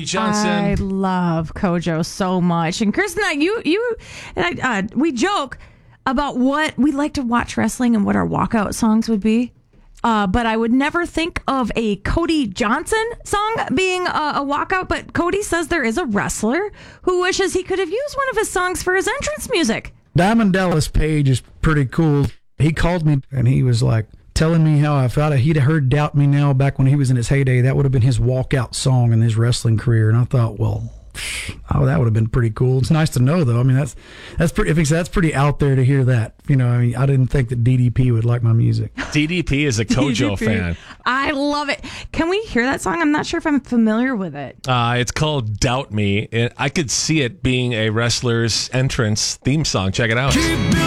Cody Johnson. I love Kojo so much. And Chris and I, we joke about what we like to watch wrestling and what our walkout songs would be. But I would never think of a Cody Johnson song being a walkout. But Cody says there is a wrestler who wishes he could have used one of his songs for his entrance music. Diamond Dallas Page is pretty cool. He called me and he was like telling me how I felt. He'd heard Doubt Me Now back when he was in his heyday. That would have been his walkout song in his wrestling career. And I thought, well, that would have been pretty cool. It's nice to know, though. I mean, that's pretty out there to hear that. You know, I mean, I didn't think that DDP would like my music. DDP is a Kojo fan. I love it. Can we hear that song? I'm not sure if I'm familiar with it. It's called Doubt Me. I could see it being a wrestler's entrance theme song. Check it out.